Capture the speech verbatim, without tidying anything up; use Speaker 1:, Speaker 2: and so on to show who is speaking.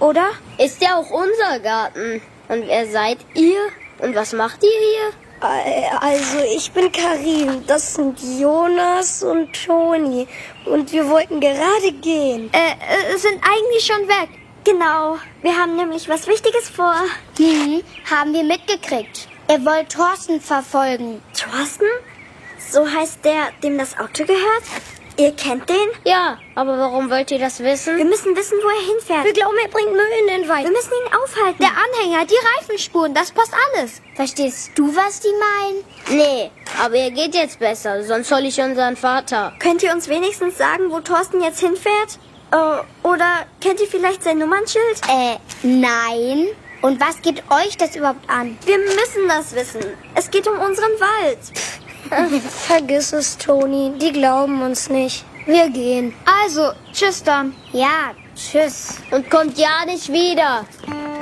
Speaker 1: oder?
Speaker 2: Ist ja auch unser Garten. Und wer seid ihr? Und was macht ihr hier?
Speaker 1: Also, ich bin Karin, das sind Jonas und Toni. Und wir wollten gerade gehen.
Speaker 3: Äh, äh, sind eigentlich schon weg.
Speaker 4: Genau, wir haben nämlich was Wichtiges vor.
Speaker 3: Hm, haben wir mitgekriegt. Ihr wollt Thorsten verfolgen.
Speaker 4: Thorsten? So heißt der, dem das Auto gehört? Ihr kennt den?
Speaker 2: Ja, aber warum wollt ihr das wissen?
Speaker 4: Wir müssen wissen, wo er hinfährt.
Speaker 1: Wir glauben, er bringt Müll in den Wald.
Speaker 4: Wir müssen ihn aufhalten.
Speaker 3: Der Anhänger, die Reifenspuren, das passt alles. Verstehst du, was die meinen?
Speaker 2: Nee, aber ihr geht jetzt besser, sonst hol ich unseren Vater.
Speaker 4: Könnt ihr uns wenigstens sagen, wo Thorsten jetzt hinfährt? Äh, oder kennt ihr vielleicht sein Nummernschild?
Speaker 3: Äh, nein. Und was geht euch das überhaupt an?
Speaker 4: Wir müssen das wissen. Es geht um unseren Wald.
Speaker 1: Vergiss es, Toni. Die glauben uns nicht. Wir gehen.
Speaker 3: Also, tschüss dann. Ja, tschüss.
Speaker 2: Und kommt ja nicht wieder.